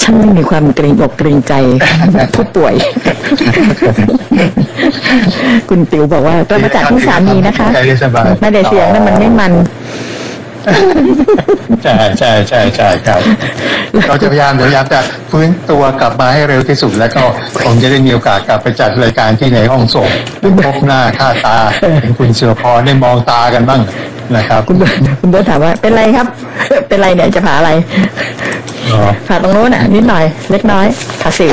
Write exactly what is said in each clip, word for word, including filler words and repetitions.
ช่างไม่มีความเกรงอกเกรงใจผู้ป่วยคุณติ๋วบอกว่าก็มาจากที่สามีนะคะไม่ได้เสียงนั้นมันไม่มันใช่ใช่ใช่ใช่ครับเราจะพยายามพยายามจะฟื้นตัวกลับมาให้เร็วที่สุดแล้วก็ผมจะได้มีโอกาสกลับไปจัดรายการที่ในห้องส่งพบหน้าค่าตาเป็นคุณเสือพรได้มองตากันบ้างนะครับคุณคุณเบิร์ตถามว่าเป็นไรครับเป็นไรเนี่ยจะผ่าอะไรผ่าตรงโน้นอ่ะนิดหน่อยเล็กน้อยผ่าสิว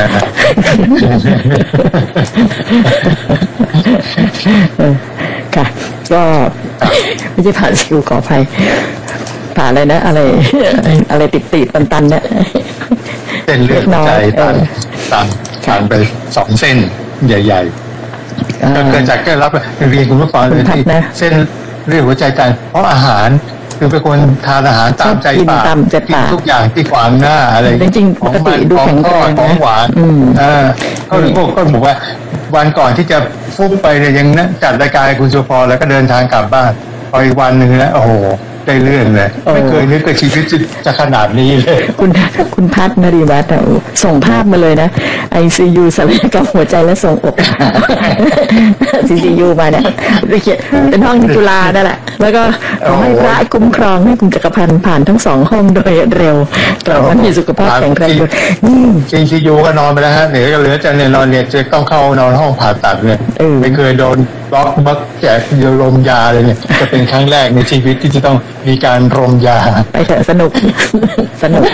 ค่ะก็ไม่ใช่ผ่าสิวขออภัยผ่าอะไรนะอะไรอะไรติดติดตันตันเนี่ยเส้นเลือดหัวใจตันตันตันไปสองเส้นใหญ่ๆก็เกิดจากก็รับเรียนคุณผู้ฟังเลยที่เส้นเลือดหัวใจตันเพราะอาหารคือเป็นคนทานอาหารตามใจปากกินทุกอย่างที่ขวางหน้าอะไรของมันของทอดของหวานอ่าก็พวกก็บอกว่าวันก่อนที่จะฟุบไปเนี่ยยังจัดรายการคุณสุพรแล้วก็เดินทางกลับบ้านพออีกวันหนึ่งนะโอ้โหได้เลื่อนเลยไม่เคยนึกว่าชีวิตจะขนาดนี้เลยคุณคุณพัฒนรีวัฒน์ส่งภาพมาเลยนะ ไอ ซี ยู ศัลยกรรมหัวใจและทรงอก ซี ซี ยู มาเนี่ยเป็นห้องจุฬานั่นแหละแล้วก็ขอให้พระคุ้มครองให้คุณจักรพันธ์ผ่านทั้งสองห้องโดยเร็วกลับมามีสุขภาพแข็งแรงซี ซี ยู ก็นอนไปแล้วฮะเดี๋ยวก็เหลือจะเนี่ยนอนเนี่ยจะต้องเข้านอนห้องผ่าตัดเนี่ยไม่เคยโดนบล็อกบักแจกยาลมยาเลยเนี่ยจะเป็นครั้งแรกในชีวิตที่จะต้องมีการรมยาไปเถอะสนุกสนุก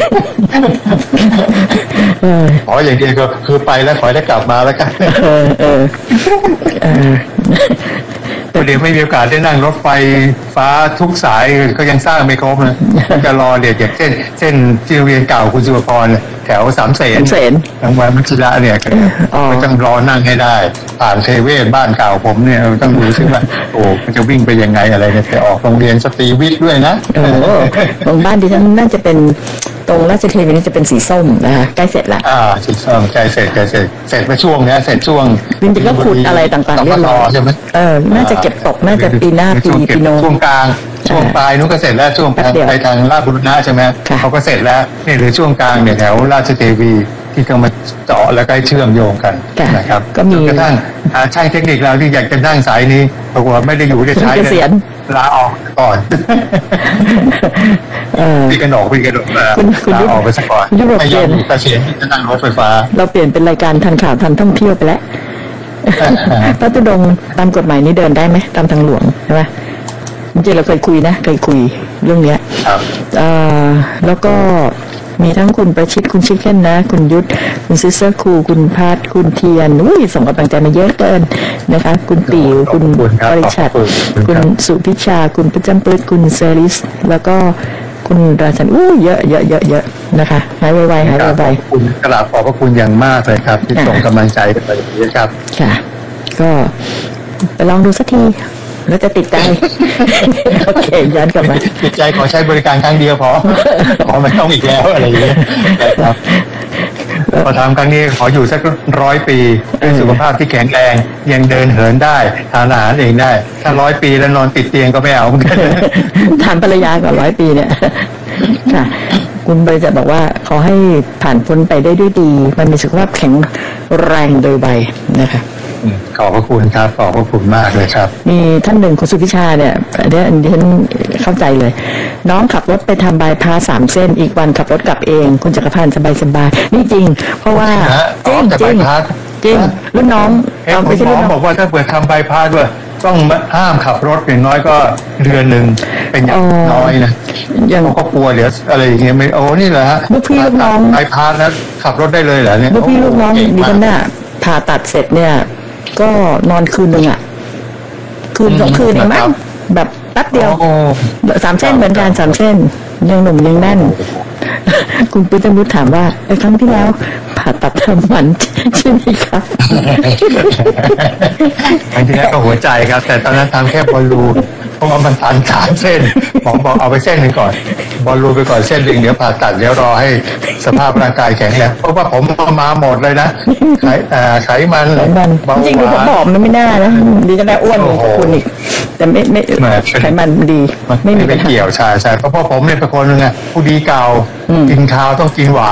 อ๋ออย่างเดียวก็คือไปแล้วขอได้กลับมาแล้วกันเออเออเออเดี๋ยวไม่มีโอกาสได้นั่งรถไฟฟ้าทุกสายก็ยังสร้างไม่ครบนะจะรอเดี๋ยวเส้นเส้นที่เรียนเก่าคุณสุภพรแถวสามเสนทางวันมัชิระเนี่ยก็ต้องรอนั่งให้ได้ผ่านเทเวศบ้านเก่าผมเนี่ยต้องดูซิว่าโอ้มันจะวิ่งไปยังไงอะไรเนี่ยไปออกโรงเรียนสตรีวิทย์ด้วยนะโอ้โรงบ้านดิฉันน่าจะเป็นตรงราชเทวีนี่จะเป็นสีส้มนะคะใกล้เสร็จละอ่าสีส้มใกล้เสร็จใกล้เสร็จเสร็จไปช่วงนี้เสร็จช่วงจริงๆก็ขุดอะไรต่างๆเรียบร้อยใช่ไหมเออน่าจะเก็บตกน่าจะปีหน้าปีปีโนช่วงกลางช่วงปลายนู้นก็เสร็จแล้วช่วงไปทางราชบุรณะใช่ไหมเขาก็เสร็จแล้วนี่หรือช่วงกลางเนี่ยแถวราชเทวีที่ต้องมาเจาะแล้วก็เชื่อมโยงกันนะครับก็มีกระทั่งช่างเทคนิคเราที่อยากจะนั่งสายนี้ปรากฏว่าไม่ได้อยู่ได้ใช้เลยลาออกก่อนพี่กระหนกพี่กระหนกลาออกไปสักก่อนไม่ยอมเกษียณจะนั่งรถไฟฟ้าเราเปลี่ยนเป็นรายการทันข่าวทันท่องเที่ยวไปแล้วพระตุดงตามกฎหมายนี้เดินได้ไหมตามทางหลวงใช่ไหมจริงๆเราเคยคุยนะเคยคุยเรื่องเนี้ยแล้วก็มีทั้งคุณประชิดคุณชิคเก้นนะคุณยุทธคุณซิสเซอร์คูคุณพัทคุณเทียนอุ้ยส่งกำลังใจมาเยอะเกินนะคะคุณติ๋วคุณบริชัดคุณสุพิชาคุณประจำปืดคุณเซริสแล้วก็คุณราชันอู้เยอะเยอะเยอะเยอะนะคะหายไวๆหายไวๆคุณกราบขอบพระคุณอย่างมากเลยครับที่ส่งกำลังใจไปอย่างนี้ครับค่ะก็ไปลองดูสักทีแล้วจะติดใจโอเคย้อนกลับมาติดใจขอใช้บริการครั้งเดียวพอขอไม่ต้องอีกแล้วอะไรอย่างเงี้ยครับพอทำครั้งนี้ขออยู่สักร้อยปีสุขภาพที่แข็งแรงยังเดินเหินได้ทานอาหารเองได้ถ้าร้อยปีแล้วนอนติดเตียงก็ไม่เอาเหมือนกันถามภรรยาก่อนร้อยปีเนี่ยค่ะคุณบริษัทบอกว่าขอให้ผ่านพ้นไปได้ด้วยดีมันมีสุขภาพแข็งแรงโดยใบนะคะขอบพระคุณครับขอบพระคุณมากเลยครับมีท่านหนึ่งคุณสุพิชาเนี่ยเดี๋ยวดิฉันเข้าใจเลยน้องขับรถไปทำบายพาสสามเส้นอีกวันขับรถกลับเองคุณจักรพันธ์สบายสบายนี่จริงเพราะว่าจริงจริงจริงรุ่นน้องตอนไปที่รุ่นน้องบอกว่าถ้าเปิดทำบายพาสด้วยต้องห้ามขับรถอย่างน้อยก็เดือนหนึ่งเป็นอย่างน้อยนะยังก็กลัวเดี๋ยวอะไรอย่างเงี้ยไม่โอ้นี่เหรอฮะลูกพี่ลูกน้องบายพาสแล้วขับรถได้เลยเหรอเนี่ยลูกพี่ลูกน้องดิฉันน่ะผ่าตัดเสร็จเนี่ยก็นอนคืนหนึ่งอ่ะคืนสองคืนเองมั้งแบบแป๊บเดียวสามเส้นเหมือนกันสามเส้นยังหนุ่มยังแน่นคุณปุ้ยตมุถามว่าไอ้ครั้งที่แล้วผ่าตัดทำมันใช่ไหมครับครั้งที่แล้วก็หัวใจครับแต่ตอนนั้นทำแค่บอลลูนเพราะว่ามันตันสามเส้นหมอบอกเอาไปเส้นหนึ่งก่อนบอลลูนไปก่อนเส้นหนึ่งเดี๋ยวผ่าตัดเดี๋ยวรอให้สภาพร่างกายแข็งแรงเพราะว่าผมมาหมดเลยนะไขไขมันจริงๆผมบอกมันไม่น่านะดีจะได้อ้วนกว่าคุณอีกแต่ไม่ไม่ไขมันดีไม่มีเกี่ยวใช่ใช่เพราะพ่อผมเนี่ยเป็นคนนึงไงผู้ดีเก่ากินข้าวต้องกินหวาน